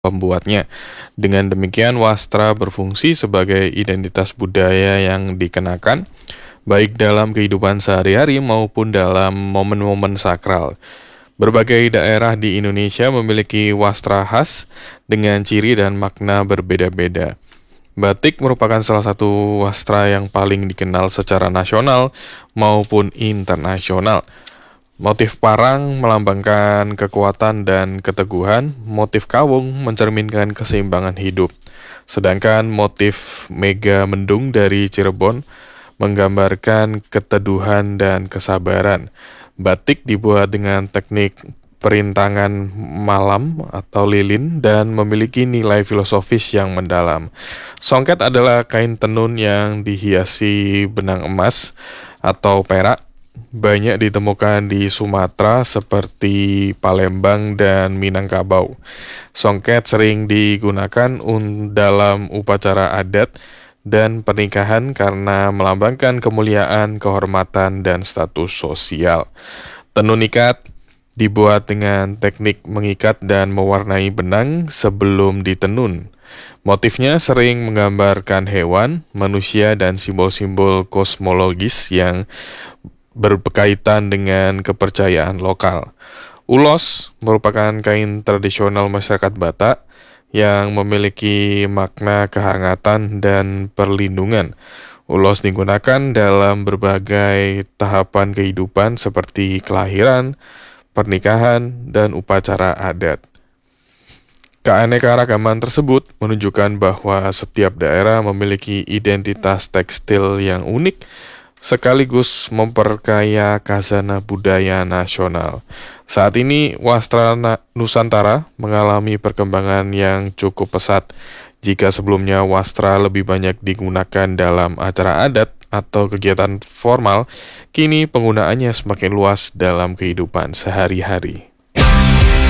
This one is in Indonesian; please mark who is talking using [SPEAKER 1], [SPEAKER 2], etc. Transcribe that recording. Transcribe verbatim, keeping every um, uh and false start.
[SPEAKER 1] pembuatnya. Dengan demikian, wastra berfungsi sebagai identitas budaya yang dikenakan, baik dalam kehidupan sehari-hari maupun dalam momen-momen sakral. Berbagai daerah di Indonesia memiliki wastra khas dengan ciri dan makna berbeda-beda. Batik merupakan salah satu wastra yang paling dikenal secara nasional maupun internasional. Motif parang melambangkan kekuatan dan keteguhan, motif kawung mencerminkan keseimbangan hidup. Sedangkan motif mega mendung dari Cirebon menggambarkan keteduhan dan kesabaran. Batik dibuat dengan teknik perintangan malam atau lilin dan memiliki nilai filosofis yang mendalam. Songket adalah kain tenun yang dihiasi benang emas atau perak. Banyak ditemukan di Sumatera seperti Palembang dan Minangkabau. Songket sering digunakan un- dalam upacara adat dan pernikahan karena melambangkan kemuliaan, kehormatan, dan status sosial. Tenun ikat dibuat dengan teknik mengikat dan mewarnai benang sebelum ditenun. Motifnya sering menggambarkan hewan, manusia, dan simbol-simbol kosmologis yang berkaitan dengan kepercayaan lokal. Ulos merupakan kain tradisional masyarakat Batak yang memiliki makna kehangatan dan perlindungan. Ulos digunakan dalam berbagai tahapan kehidupan seperti kelahiran, pernikahan, dan upacara adat. Keanekaragaman tersebut menunjukkan bahwa setiap daerah memiliki identitas tekstil yang unik, sekaligus memperkaya khazanah budaya nasional. Saat ini, wastra Nusantara mengalami perkembangan yang cukup pesat. Jika sebelumnya wastra lebih banyak digunakan dalam acara adat atau kegiatan formal, kini penggunaannya semakin luas dalam kehidupan sehari-hari.